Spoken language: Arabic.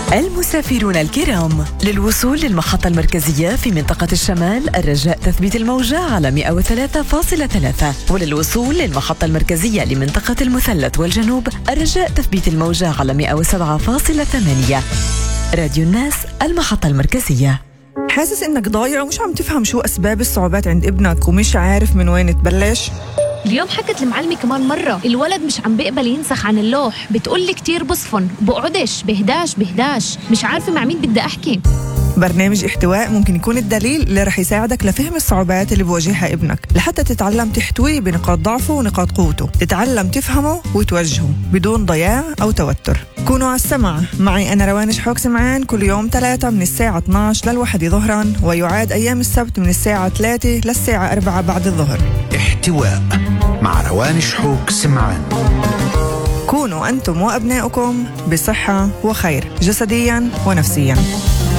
المسافرون الكرام، للوصول للمحطة المركزية في منطقة الشمال الرجاء تثبيت الموجة على 103.3، وللوصول للمحطة المركزية لمنطقة المثلث والجنوب الرجاء تثبيت الموجة على 107.8. راديو الناس، المحطة المركزية. حاسس إنك ضايع ومش عم تفهم شو أسباب الصعوبات عند ابنك ومش عارف من وين تبلش؟ اليوم حكت المعلمة كمان مرة الولد مش عم بيقبل ينسخ عن اللوح، بتقولي كتير بصفن، بقعدش، بهداش، مش عارفة مع مين بدي أحكي. برنامج احتواء ممكن يكون الدليل اللي رح يساعدك لفهم الصعوبات اللي بواجهها ابنك، لحتى تتعلم تحتويه بنقاط ضعفه ونقاط قوته، تتعلم تفهمه وتوجهه بدون ضياع أو توتر. كونوا على السمع معي أنا روان شحوك سمعان كل يوم 3 من الساعة 12 لل1 ظهرا، ويعاد أيام السبت من الساعة 3 للساعة 4 بعد الظهر. احتواء مع روان شحوك سمعان. كونوا أنتم وأبنائكم بصحة وخير جسديا ونفسيا.